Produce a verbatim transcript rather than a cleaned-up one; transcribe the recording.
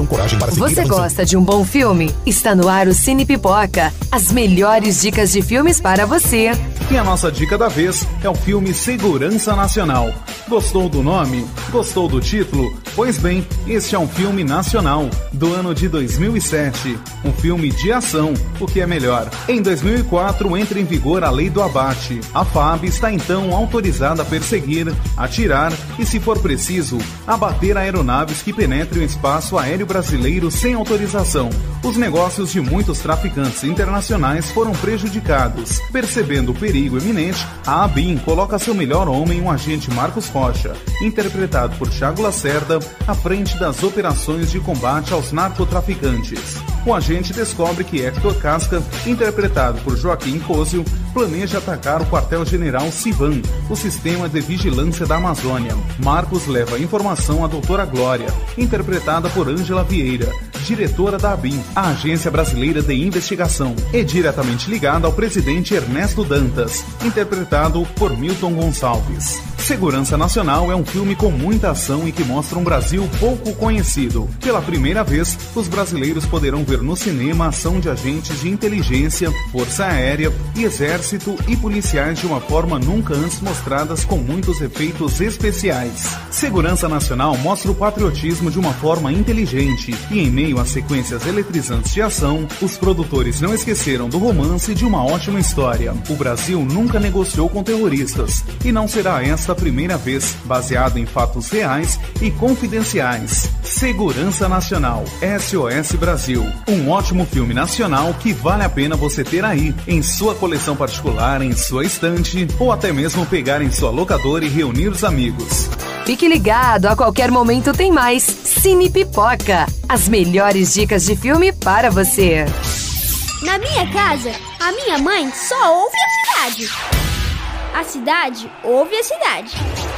Atenção, coragem para seguir Você avançando. gosta de um bom filme? Está no ar o Cine Pipoca. As melhores dicas de filmes para você. E a nossa dica da vez é o filme Segurança Nacional. Gostou do nome? Gostou do título? Pois bem, este é um filme nacional do ano de dois mil e sete. Um filme de ação, o que é melhor. Em dois mil e quatro entra em vigor a Lei do Abate. A F A B está então autorizada a perseguir, atirar e, se for preciso, abater aeronaves que penetrem o espaço aéreo brasileiro sem autorização. Os negócios de muitos traficantes internacionais foram prejudicados. Percebendo o perigo iminente, a ABIN coloca seu melhor homem, o agente Marcos Rocha, interpretado por Thiago Lacerda, à frente das operações de combate aos narcotraficantes. O agente descobre que Hector Casca, interpretado por Joaquim Cosio, planeja atacar o quartel-general Sivan, o sistema de vigilância da Amazônia. Marcos leva a informação à doutora Glória, interpretada por Ângela Vieira, diretora da ABIN, a Agência Brasileira de Investigação, e diretamente ligada ao presidente Ernesto Dantas, interpretado por Milton Gonçalves. Segurança Nacional é um filme com muita ação e que mostra um Brasil pouco conhecido. Pela primeira vez, os brasileiros poderão ver no cinema a ação de agentes de inteligência, força aérea e exército e policiais de uma forma nunca antes mostradas, com muitos efeitos especiais. Segurança Nacional mostra o patriotismo de uma forma inteligente e, em meio a sequências eletrizantes de ação, os produtores não esqueceram do romance de uma ótima história. O Brasil nunca negociou com terroristas e não será esta a primeira vez, baseado em fatos reais e confidenciais. Segurança Nacional, S O S Brasil. Um ótimo filme nacional que vale a pena você ter aí, em sua coleção particular, em sua estante, ou até mesmo pegar em sua locadora e reunir os amigos. Fique ligado, a qualquer momento tem mais Cine Pipoca. As melhores dicas de filme para você. Na minha casa, a minha mãe só ouve a cidade. A cidade ouve a cidade.